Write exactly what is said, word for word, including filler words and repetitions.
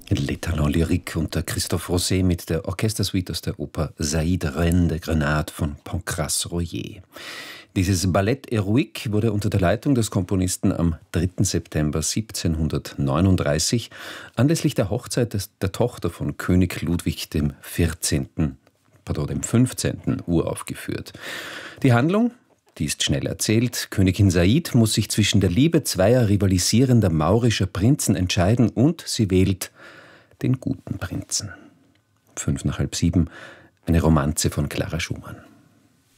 Les Talents Lyriques unter Christophe Rousset mit der Orchestersuite aus der Oper Saïd Reine de Grenade von Pancrace Royer. Dieses Ballett Héroïque wurde unter der Leitung des Komponisten am dritten September siebzehnhundertneununddreißig anlässlich der Hochzeit des, der Tochter von König Ludwig dem vierzehnten. Pardon, dem fünfzehnten uraufgeführt. Die Handlung? Die ist schnell erzählt. Königin Said muss sich zwischen der Liebe zweier rivalisierender maurischer Prinzen entscheiden und sie wählt den guten Prinzen. Fünf nach halb sieben, eine Romanze von Clara Schumann.